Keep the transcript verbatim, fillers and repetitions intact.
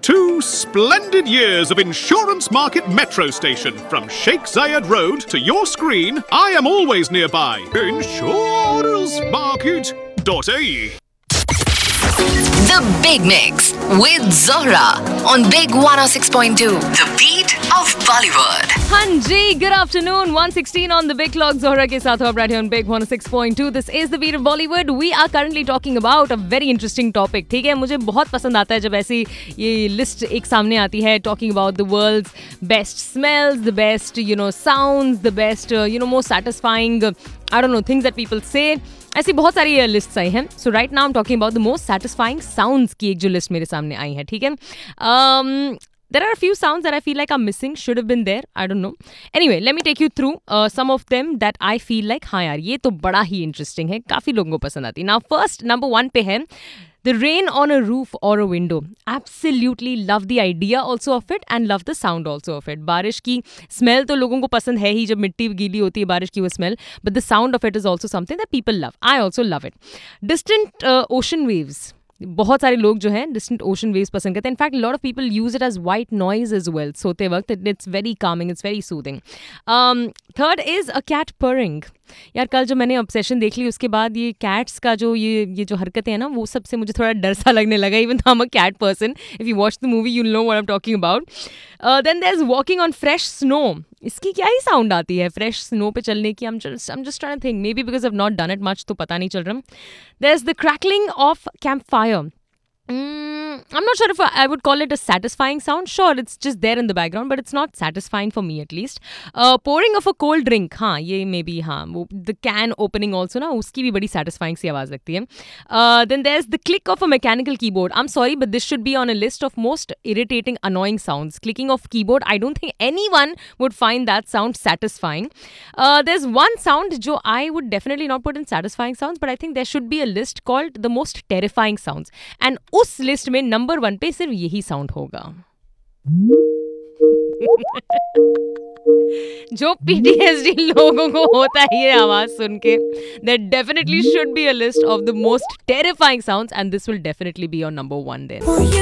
Two splendid years of Insurance Market Metro Station. From Sheikh Zayed Road to your screen, I am always nearby. Insurance Market dot A E. The Big Mix with Zohra on Big one oh six point two. The beat of Bollywood. हाँ जी, good afternoon. one sixteen on the Big Clock. Zohra के साथ आप बैठे on Big one oh six point two. This is the beat of Bollywood. We are currently talking about a very interesting topic. ठीक है, मुझे बहुत पसंद आता है जब ऐसी ये लिस्ट एक सामने आती है. Talking about the world's best smells, the best you know sounds, the best uh, you know most satisfying uh, I don't know things that people say. ऐसी बहुत सारी लिस्ट्स आई हैं. सो right now I am talking about the most satisfying sounds की एक जो list मेरे सामने आई है. ठीक है, there are a few sounds that I feel like are missing, should have been there. I don't know. Anyway, let me take you through uh, some of them that I feel like हाँ यार ये तो बड़ा ही interesting है, काफ़ी लोगों को पसंद आती है. Now first number one पे है The rain on a roof or a window. Absolutely love the idea also of it and love the sound also of it. बारिश की स्मेल तो लोगों को पसंद है ही, जब मिट्टी गीली होती है बारिश की वो smell. But the sound of it is also something that people love. I also love it. Distant uh, ocean waves. बहुत सारे लोग जो हैं डिस्टेंट ओशन वेव्स पसंद करते हैं. In fact lot of people use it as white noise as well सोते वक्त. It's very Kameng, it's very soothing. Third is a cat पर्रिंग. यार कल जो मैंने ऑब्सेशन देख ली उसके बाद ये कैट्स का जो ये ये जो हरकतें हैं ना वो सबसे मुझे थोड़ा डर सा लगने लगा. Even I am a cat person. If you watch the movie you know what I am talking about. Then there is walking on fresh snow. इसकी क्या ही साउंड आती है फ्रेश स्नो पे चलने की. I'm just I'm just trying to think. Maybe because I've not done it much तो पता नहीं चल रहा. There's the crackling of campfire. Mm, I'm not sure if I would call it a satisfying sound. Sure, it's just there in the background, but it's not satisfying for me at least. Uh, pouring of a cold drink. हाँ ये maybe हाँ वो the can opening also ना उसकी भी बड़ी satisfying सी आवाज़ लगती है. Uh, then there's the click of a mechanical keyboard. I'm sorry, but this should be on a list of most irritating, annoying sounds. Clicking of keyboard. I don't think anyone would find that sound satisfying. Uh, there's one sound जो I would definitely not put in satisfying sounds, but I think there should be a list called the most terrifying sounds. And उस list में number one पे सिर्फ यही sound होगा. जो PTSD लोगों को होता है ये आवाज सुन के, there definitely should be a list of the most terrifying sounds and this will definitely be on number one there.